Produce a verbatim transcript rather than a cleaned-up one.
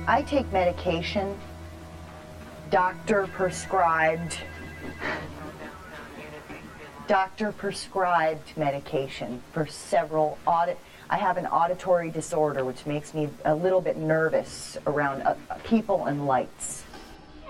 I take medication, doctor prescribed, doctor prescribed medication for several audit. I have an auditory disorder, which makes me a little bit nervous around uh, people and lights.